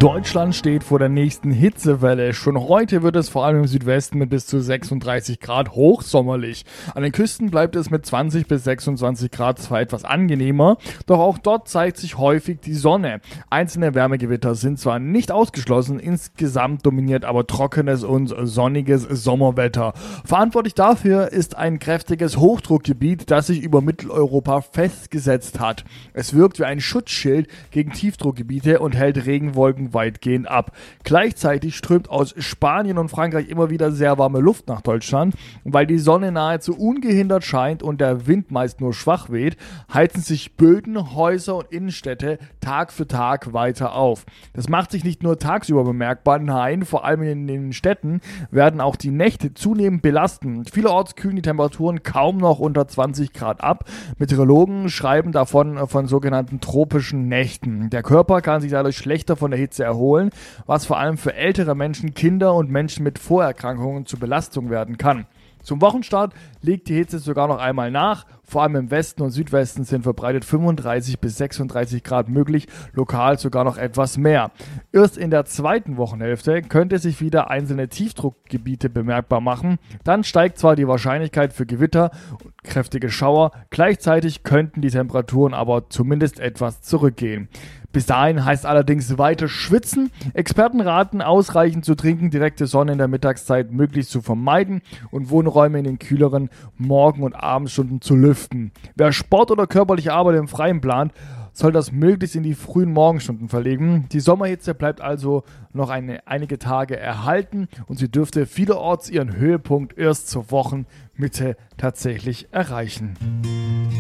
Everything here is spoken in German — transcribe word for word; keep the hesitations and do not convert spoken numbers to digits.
Deutschland steht vor der nächsten Hitzewelle. Schon heute wird es vor allem im Südwesten mit bis zu sechsunddreißig Grad hochsommerlich. An den Küsten bleibt es mit zwanzig bis sechsundzwanzig Grad zwar etwas angenehmer, doch auch dort zeigt sich häufig die Sonne. Einzelne Wärmegewitter sind zwar nicht ausgeschlossen, insgesamt dominiert aber trockenes und sonniges Sommerwetter. Verantwortlich dafür ist ein kräftiges Hochdruckgebiet, das sich über Mitteleuropa festgesetzt hat. Es wirkt wie ein Schutzschild gegen Tiefdruckgebiete und hält Regenwolken weitgehend ab. Gleichzeitig strömt aus Spanien und Frankreich immer wieder sehr warme Luft nach Deutschland. Und weil die Sonne nahezu ungehindert scheint und der Wind meist nur schwach weht, heizen sich Böden, Häuser und Innenstädte Tag für Tag weiter auf. Das macht sich nicht nur tagsüber bemerkbar, nein, vor allem in den Städten werden auch die Nächte zunehmend belasten. Vielerorts kühlen die Temperaturen kaum noch unter zwanzig Grad ab. Meteorologen schreiben davon von sogenannten tropischen Nächten. Der Körper kann sich dadurch schlechter von der Hitze erholen, was vor allem für ältere Menschen, Kinder und Menschen mit Vorerkrankungen zur Belastung werden kann. Zum Wochenstart legt die Hitze sogar noch einmal nach. Vor allem im Westen und Südwesten sind verbreitet fünfunddreißig bis sechsunddreißig Grad möglich, lokal sogar noch etwas mehr. Erst in der zweiten Wochenhälfte könnte sich wieder einzelne Tiefdruckgebiete bemerkbar machen. Dann steigt zwar die Wahrscheinlichkeit für Gewitter und kräftige Schauer, gleichzeitig könnten die Temperaturen aber zumindest etwas zurückgehen. Bis dahin heißt allerdings weiter schwitzen. Experten raten, ausreichend zu trinken, direkte Sonne in der Mittagszeit möglichst zu vermeiden und Wohnräume in den kühleren Morgen- und Abendstunden zu lüften. Wer Sport oder körperliche Arbeit im Freien plant, soll das möglichst in die frühen Morgenstunden verlegen. Die Sommerhitze bleibt also noch eine, einige Tage erhalten und sie dürfte vielerorts ihren Höhepunkt erst zur Wochenmitte tatsächlich erreichen.